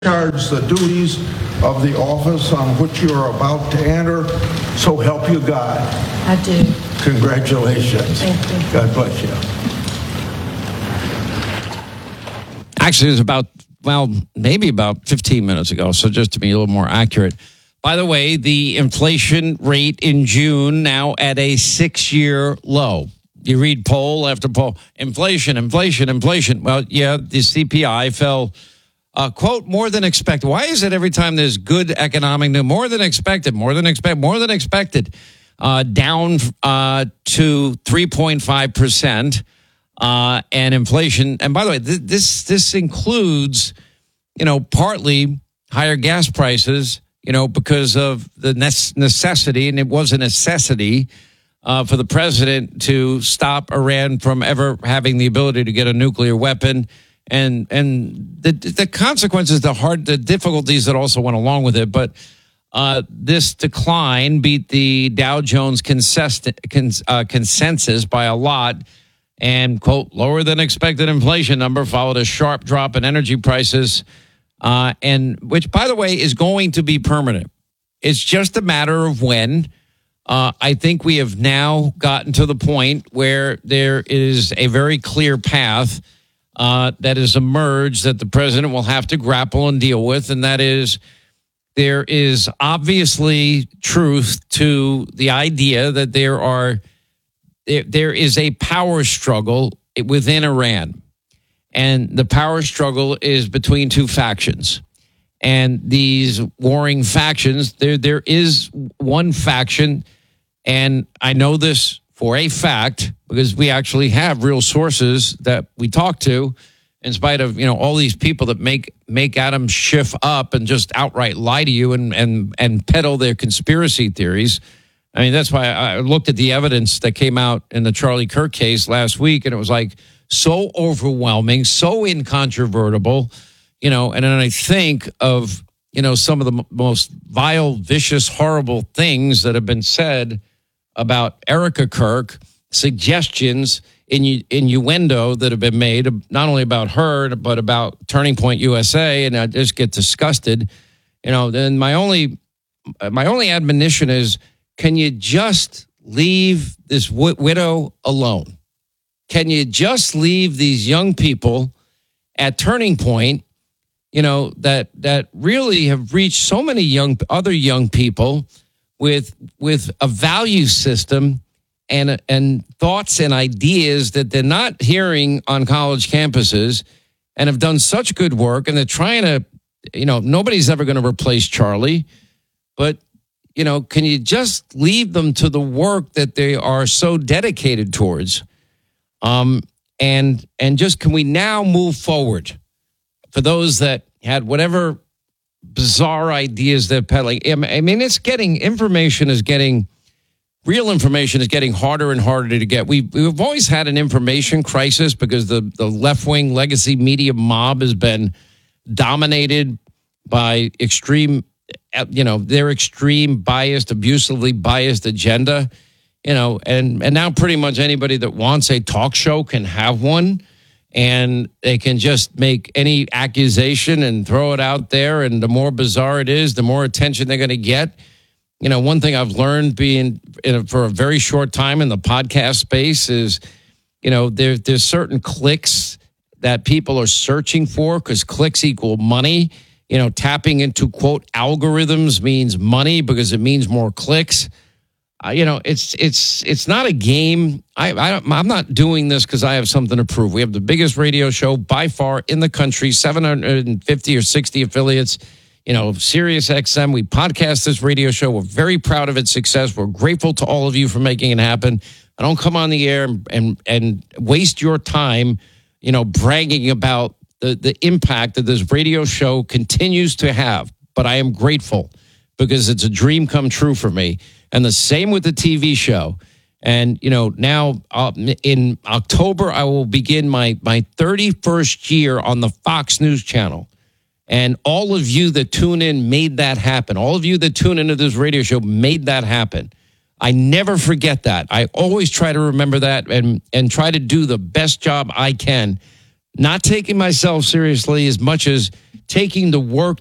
discharge the duties of the office on which you are about to enter, so help you God. I do. Congratulations. Thank you. God bless you. Actually, it was maybe about 15 minutes ago, so just to be a little more accurate. By the way, the inflation rate in June now at a 6-year low. You read poll after poll, inflation. Well, yeah, the CPI fell, quote, more than expected. Why is it every time there's good economic news, more than expected, down to 3.5%, and inflation. And by the way, this includes, partly higher gas prices, because of the necessity, and it was a necessity for the president to stop Iran from ever having the ability to get a nuclear weapon, and the consequences, the difficulties that also went along with it. But this decline beat the Dow Jones consensus by a lot, and, quote, lower than expected inflation number followed a sharp drop in energy prices, and which, by the way, is going to be permanent. It's just a matter of when. I think we have now gotten to the point where there is a very clear path that has emerged that the president will have to grapple and deal with, and that is there is obviously truth to the idea that there is a power struggle within Iran, and the power struggle is between two factions. And these warring factions, there is one faction, and I know this for a fact because we actually have real sources that we talk to, in spite of all these people that make Adam Schiff up and just outright lie to you and peddle their conspiracy theories. I mean, that's why I looked at the evidence that came out in the Charlie Kirk case last week, and it was like so overwhelming, so incontrovertible. And then I think of, some of the most vile, vicious, horrible things that have been said about Erica Kirk, suggestions, innuendo that have been made, not only about her, but about Turning Point USA. And I just get disgusted. Then my only admonition is, can you just leave this widow alone? Can you just leave these young people at Turning Point, that really have reached so many other young people with a value system and thoughts and ideas that they're not hearing on college campuses, and have done such good work, and they're trying to, nobody's ever going to replace Charlie, but can you just leave them to the work that they are so dedicated towards? And just, can we now move forward? For those that had whatever bizarre ideas they're peddling, I mean, real information is getting harder and harder to get. We've always had an information crisis because the left-wing legacy media mob has been dominated by their extreme biased, abusively biased agenda, and now pretty much anybody that wants a talk show can have one. And they can just make any accusation and throw it out there. And the more bizarre it is, the more attention they're going to get. One thing I've learned being for a very short time in the podcast space is, there's certain clicks that people are searching for because clicks equal money. Tapping into, quote, algorithms means money because it means more clicks. It's not a game. I'm not doing this because I have something to prove. We have the biggest radio show by far in the country, 750 or 60 affiliates. Sirius XM. We podcast this radio show. We're very proud of its success. We're grateful to all of you for making it happen. I don't come on the air and waste your time, bragging about the impact that this radio show continues to have. But I am grateful because it's a dream come true for me. And the same with the TV show. And, now in October, I will begin my 31st year on the Fox News Channel. And all of you that tune in made that happen. All of you that tune into this radio show made that happen. I never forget that. I always try to remember that and try to do the best job I can not taking myself seriously as much as taking the work